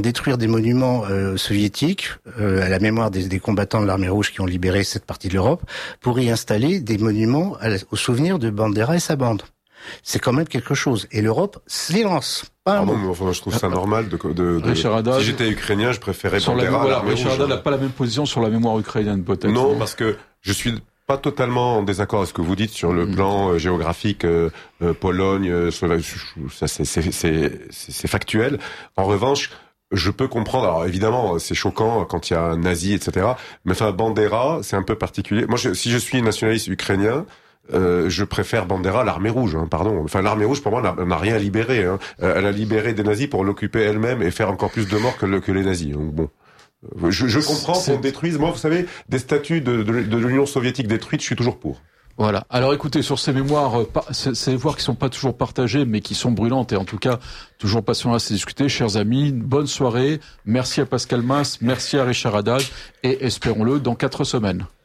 détruire des monuments soviétiques à la mémoire des combattants de l'armée rouge qui ont libéré cette partie de l'Europe, pour y installer des monuments au souvenir de Bandera et sa bande. C'est quand même quelque chose. Et l'Europe silence. Je trouve ça normal Richard Haddad, si j'étais ukrainien, je préférais Bandera à l'armée rouge. Richard Haddad n'a pas la même position sur la mémoire ukrainienne, peut-être. Non, parce que je suis pas totalement en désaccord avec ce que vous dites sur le plan géographique, Pologne, ça c'est factuel. En revanche, je peux comprendre. Alors évidemment, c'est choquant quand il y a un nazi, etc. Mais enfin, Bandera, c'est un peu particulier. Moi, si je suis nationaliste ukrainien, je préfère Bandera à l'armée rouge, pardon. Enfin, l'armée rouge, pour moi, n'a rien libéré. Elle a libéré des nazis pour l'occuper elle-même et faire encore plus de morts que les nazis. Donc bon. Je comprends qu'on détruise. Moi, vous savez, des statues de l'Union soviétique détruites, je suis toujours pour. Voilà. Alors écoutez, sur ces mémoires qui sont pas toujours partagées, mais qui sont brûlantes et en tout cas toujours passionnantes à se discuter, chers amis, bonne soirée. Merci à Pascal Mas, merci à Richard Haddad et espérons-le dans 4 semaines.